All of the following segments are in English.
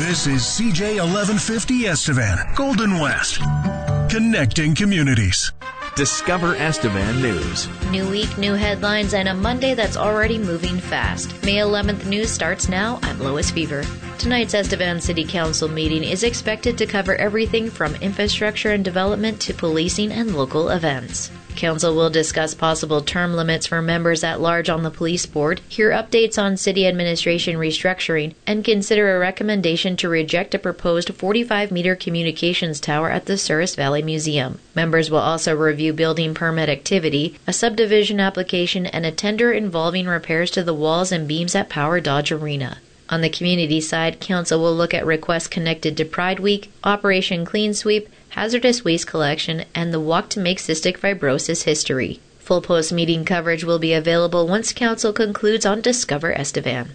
This is CJ 1150 Estevan, Golden West, connecting communities. Discover Estevan News. New week, new headlines, and a Monday that's already moving fast. May 11th news starts now. I'm Lois Fever. Tonight's Estevan City Council meeting is expected to cover everything from infrastructure and development to policing and local events. Council will discuss possible term limits for members at large on the police board, hear updates on city administration restructuring, and consider a recommendation to reject a proposed 45-meter communications tower at the Souris Valley Museum. Members will also review building permit activity, a subdivision application, and a tender involving repairs to the walls and beams at Power Dodge Arena. On the community side, Council will look at requests connected to Pride Week, Operation Clean Sweep, hazardous waste collection, and the Walk to Make Cystic Fibrosis history. Full post-meeting coverage will be available once Council concludes on Discover Estevan.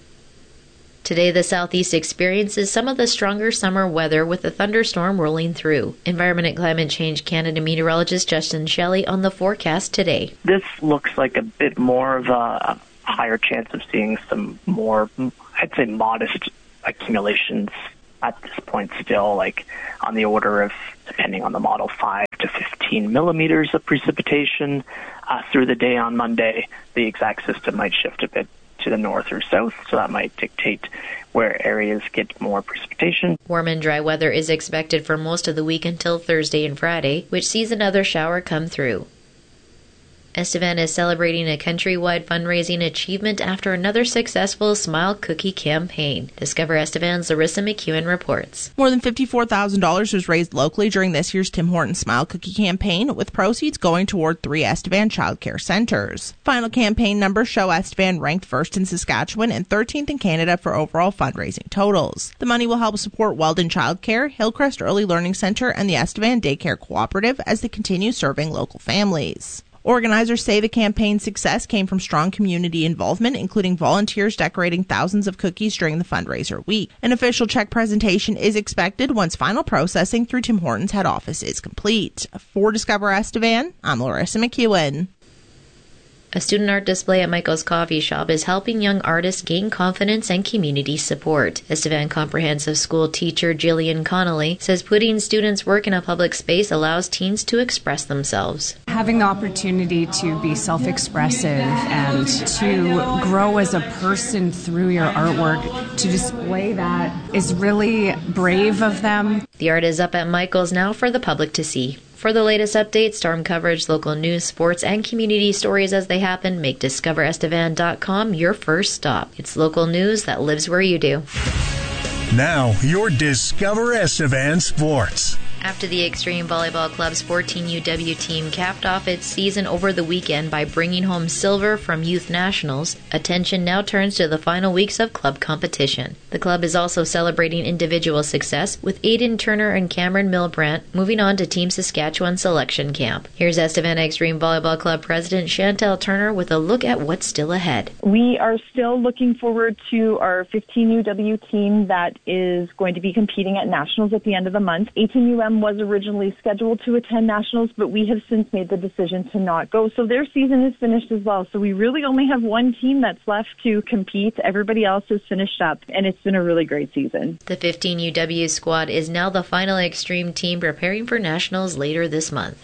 Today, the Southeast experiences some of the stronger summer weather with a thunderstorm rolling through. Environment and Climate Change Canada meteorologist Justin Shelley on the forecast today. This looks like a bit more of a higher chance of seeing some more, I'd say, modest accumulations at this point still, like on the order of, depending on the model, 5 to 15 millimeters of precipitation through the day on Monday. The exact system might shift a bit to the north or south, so that might dictate where areas get more precipitation. Warm and dry weather is expected for most of the week until Thursday and Friday, which sees another shower come through. Estevan is celebrating a countrywide fundraising achievement after another successful Smile Cookie campaign. Discover Estevan's Larissa McEwen reports. More than $54,000 was raised locally during this year's Tim Hortons Smile Cookie campaign, with proceeds going toward 3 Estevan childcare centers. Final campaign numbers show Estevan ranked first in Saskatchewan and 13th in Canada for overall fundraising totals. The money will help support Weldon Childcare, Hillcrest Early Learning Center, and the Estevan Daycare Cooperative as they continue serving local families. Organizers say the campaign's success came from strong community involvement, including volunteers decorating thousands of cookies during the fundraiser week. An official check presentation is expected once final processing through Tim Hortons head office is complete. For Discover Estevan, I'm Larissa McEwen. A student art display at Michael's Coffee Shop is helping young artists gain confidence and community support. Estevan Comprehensive School teacher Jillian Connolly says putting students' work in a public space allows teens to express themselves. Having the opportunity to be self-expressive and to grow as a person through your artwork, to display that is really brave of them. The art is up at Michael's now for the public to see. For the latest updates, storm coverage, local news, sports, and community stories as they happen, make DiscoverEstevan.com your first stop. It's local news that lives where you do. Now, your Discover Estevan Sports. After the Extreme Volleyball Club's 14UW team capped off its season over the weekend by bringing home silver from Youth Nationals, attention now turns to the final weeks of club competition. The club is also celebrating individual success, with Aiden Turner and Cameron Milbrandt moving on to Team Saskatchewan selection camp. Here's Estevan Extreme Volleyball Club President Chantel Turner with a look at what's still ahead. We are still looking forward to our 15UW team that is going to be competing at Nationals at the end of the month. 18UM was originally scheduled to attend Nationals, but we have since made the decision to not go. So their season is finished as well. So we really only have one team that's left to compete. Everybody else is finished up, and it's been a really great season. The 15UW squad is now the final Extreme team preparing for Nationals later this month.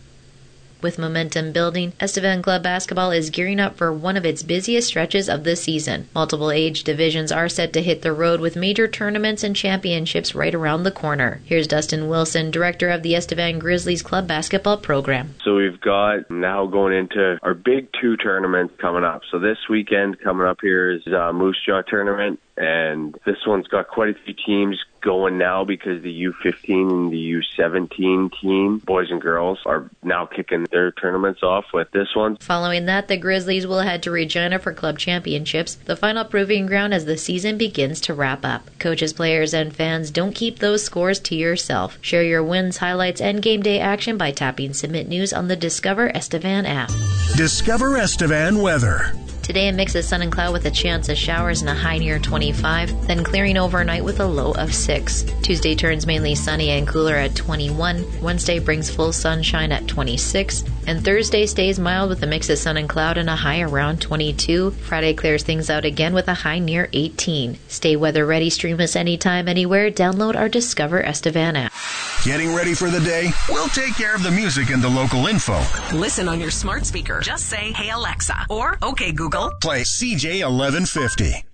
With momentum building, Estevan Club Basketball is gearing up for one of its busiest stretches of the season. Multiple age divisions are set to hit the road with major tournaments and championships right around the corner. Here's Dustin Wilson, director of the Estevan Grizzlies Club Basketball program. So we've got now going into our big 2 tournaments coming up. So this weekend coming up here is Moose Jaw tournament, and this one's got quite a few teams going now because the U15 and the U17 team, boys and girls, are now kicking their tournaments off with this one. Following that, the Grizzlies will head to Regina for club championships, the final proving ground as the season begins to wrap up. Coaches, players, and fans, don't keep those scores to yourself. Share your wins, highlights, and game day action by tapping Submit News on the Discover Estevan app. Discover Estevan weather. Today, a mix of sun and cloud with a chance of showers and a high near 25, then clearing overnight with a low of 6. Tuesday turns mainly sunny and cooler at 21. Wednesday brings full sunshine at 26. And Thursday stays mild with a mix of sun and cloud and a high around 22. Friday clears things out again with a high near 18. Stay weather ready, stream us anytime, anywhere. Download our Discover Estevan app. Getting ready for the day? We'll take care of the music and the local info. Listen on your smart speaker. Just say, "Hey Alexa," or "Okay Google." Play CJ 1150.